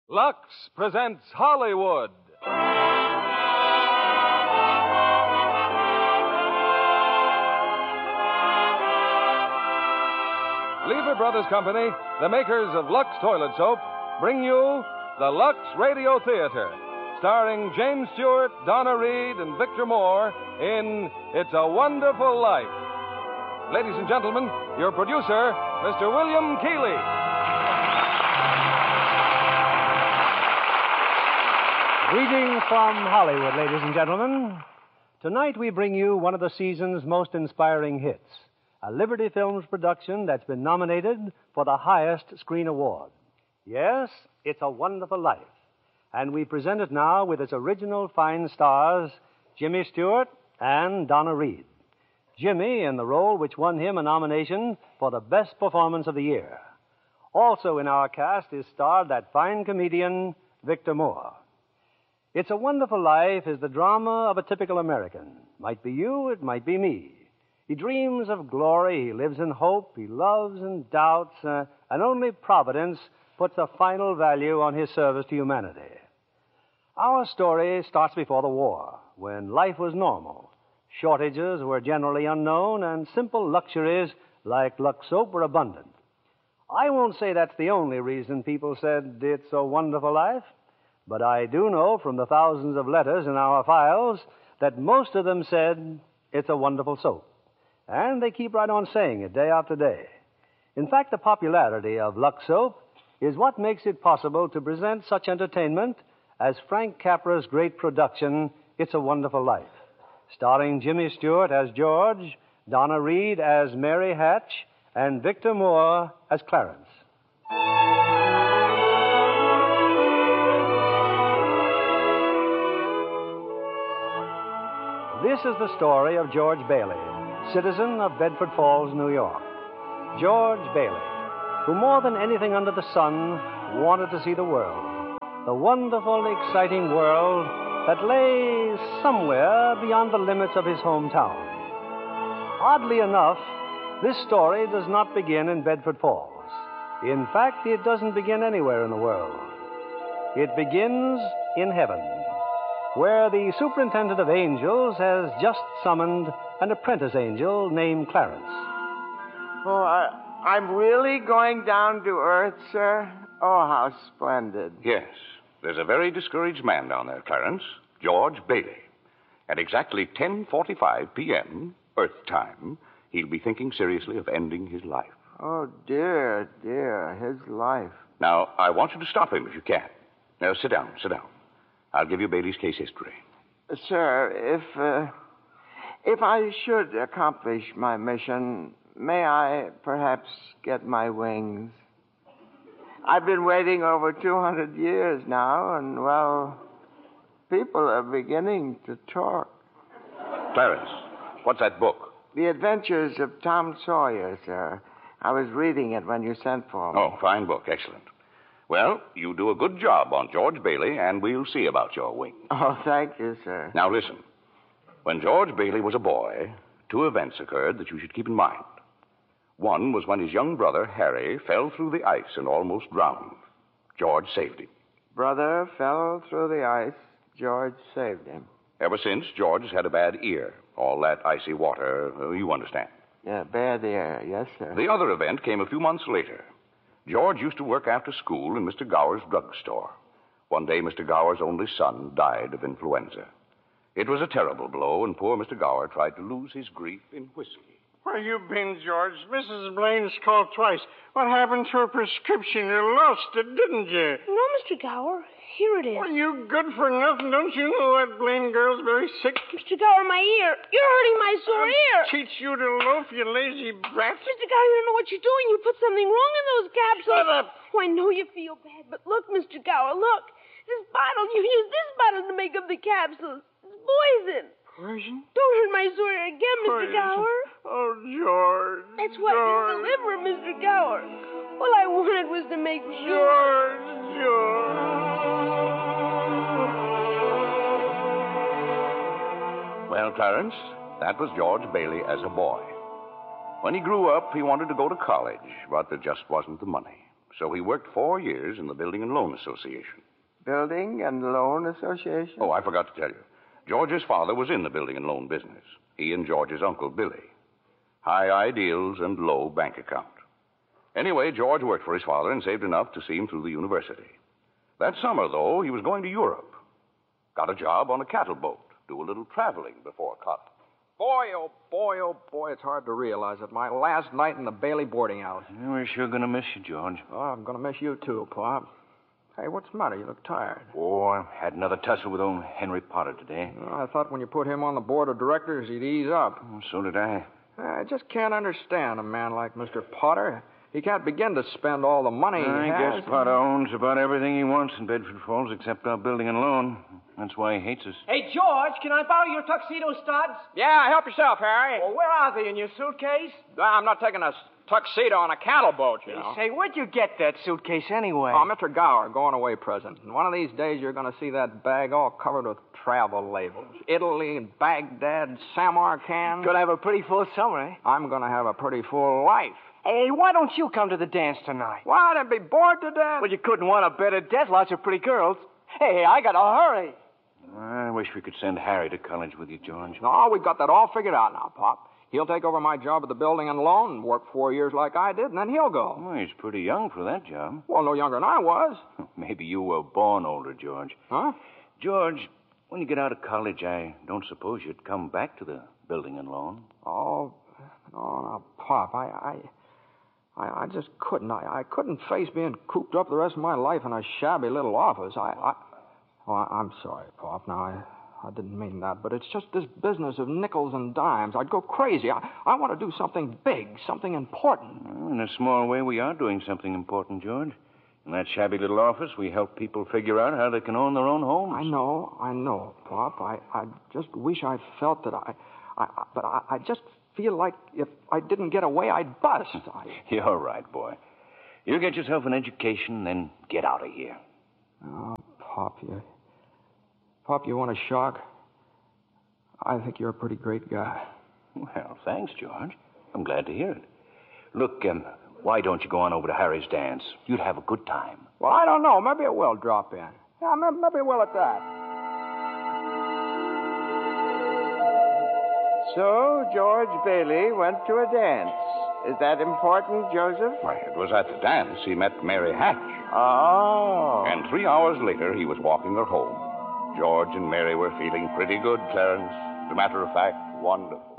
Lux presents Hollywood. Lever Brothers Company, the makers of Lux Toilet Soap, bring you the Lux Radio Theater, starring James Stewart, Donna Reed, and Victor Moore in It's a Wonderful Life. Ladies and gentlemen, your producer, Mr. William Keighley. Greetings from Hollywood, ladies and gentlemen. Tonight we bring you one of the season's most inspiring hits, a Liberty Films production that's been nominated for the highest screen award. Yes, It's a Wonderful Life. And we present it now with its original fine stars, Jimmy Stewart and Donna Reed. Jimmy in the role which won him a nomination for the best performance of the year. Also in our cast is starred that fine comedian, Victor Moore. It's a Wonderful Life is the drama of a typical American. Might be you, it might be me. He dreams of glory, he lives in hope, he loves and doubts, and only Providence puts a final value on his service to humanity. Our story starts before the war, when life was normal. Shortages were generally unknown, and simple luxuries like Lux soap were abundant. I won't say that's the only reason people said it's a wonderful life. But I do know from the thousands of letters in our files that most of them said it's a wonderful soap. And they keep right on saying it day after day. In fact, the popularity of Lux soap is what makes it possible to present such entertainment as Frank Capra's great production, It's a Wonderful Life, starring Jimmy Stewart as George, Donna Reed as Mary Hatch, and Victor Moore as Clarence. This is the story of George Bailey, citizen of Bedford Falls, New York. George Bailey, who more than anything under the sun wanted to see the world. The wonderful, exciting world that lay somewhere beyond the limits of his hometown. Oddly enough, this story does not begin in Bedford Falls. In fact, it doesn't begin anywhere in the world. It begins in heaven, where the superintendent of angels has just summoned an apprentice angel named Clarence. Oh, I'm really going down to Earth, sir? Oh, how splendid. Yes. There's a very discouraged man down there, Clarence, George Bailey. At exactly 10:45 p.m., Earth time, he'll be thinking seriously of ending his life. Oh, dear, his life. Now, I want you to stop him if you can. Now, sit down. I'll give you Bailey's case history. Sir, if I should accomplish my mission, may I perhaps get my wings? I've been waiting over 200 years now, and, well, people are beginning to talk. Clarence, what's that book? The Adventures of Tom Sawyer, sir. I was reading it when you sent for me. Oh, fine book. Excellent. Well, you do a good job on George Bailey, and we'll see about your wings. Oh, thank you, sir. Now, listen. When George Bailey was a boy, two events occurred that you should keep in mind. One was when his young brother, Harry, fell through the ice and almost drowned. George saved him. Brother fell through the ice. George saved him. Ever since, George has had a bad ear. All that icy water, you understand. Yeah, bad ear. Yes, sir. The other event came a few months later. George used to work after school in Mr. Gower's drugstore. One day, Mr. Gower's only son died of influenza. It was a terrible blow, and poor Mr. Gower tried to lose his grief in whiskey. Where you been, George? Mrs. Blaine's called twice. What happened to her prescription? You lost it, didn't you? No, Mr. Gower. Here it is. Well, you good for nothing. Don't you know that Blaine girl's very sick? Mr. Gower, my ear. You're hurting my sore ear. Teach you to loaf, you lazy brat. Mr. Gower, you don't know what you're doing. You put something wrong in those capsules. Shut up. Oh, I know you feel bad, but look, Mr. Gower, look. This bottle, you used this bottle to make up the capsules. It's poison. Poison? Don't hurt my sore ear again, Mr. Gower. Oh, George. That's why it's the liver, Mr. Gower. All I wanted was to make sure. George. Well, Clarence, that was George Bailey as a boy. When he grew up, he wanted to go to college, but there just wasn't the money. So he worked 4 years in the Building and Loan Association. Building and Loan Association? Oh, I forgot to tell you. George's father was in the building and loan business. He and George's uncle, Billy. High ideals and low bank account. Anyway, George worked for his father and saved enough to see him through the university. That summer, though, he was going to Europe. Got a job on a cattle boat. Do a little traveling before college. Boy, it's hard to realize it. My last night in the Bailey boarding house. Yeah, we're sure going to miss you, George. Oh, I'm going to miss you, too, Pop. Hey, what's the matter? You look tired. Oh, I had another tussle with old Henry Potter today. Oh, I thought when you put him on the board of directors, he'd ease up. Oh, so did I. I just can't understand a man like Mr. Potter. He can't begin to spend all the money he I has. guess Potter owns about everything he wants in Bedford Falls except our building and loan. That's why he hates us. Hey, George, can I borrow your tuxedo studs? Yeah, help yourself, Harry. Well, where are they, in your suitcase? I'm not taking a tuxedo on a cattle boat, you know. Say, where'd you get that suitcase anyway? Oh, Mr. Gower, going away present. And one of these days you're going to see that bag all covered with travel labels. Italy, Baghdad, Samarkand. Gonna have a pretty full summer, eh? I'm going to have a pretty full life. Hey, why don't you come to the dance tonight? What? I'd be bored to death. Well, you couldn't want a better death. Lots of pretty girls. Hey, I gotta hurry. I wish we could send Harry to college with you, George. No, we've got that all figured out now, Pop. He'll take over my job at the building and loan and work 4 years like I did, and then he'll go. Well, he's pretty young for that job. Well, no younger than I was. Maybe you were born older, George. Huh? George, when you get out of college, I don't suppose you'd come back to the building and loan. Oh, no, Pop, I just couldn't. I couldn't face being cooped up the rest of my life in a shabby little office. I'm sorry, Pop. Now, I didn't mean that, but it's just this business of nickels and dimes. I'd go crazy. I want to do something big, something important. Well, in a small way, we are doing something important, George. In that shabby little office, we help people figure out how they can own their own homes. I know, Pop. I just wish I felt that but I just feel like if I didn't get away, I'd bust. You're right, boy. You get yourself an education, then get out of here. Oh, Pop, you want a shock? I think you're a pretty great guy. Well, thanks, George. I'm glad to hear it. Look, why don't you go on over to Harry's dance? You'd have a good time. Well, I don't know. Maybe it will drop in. Yeah, maybe it will at that. So, George Bailey went to a dance. Is that important, Joseph? Why, it was at the dance he met Mary Hatch. Oh. And 3 hours later, he was walking her home. George and Mary were feeling pretty good, Clarence. As a matter of fact, wonderful.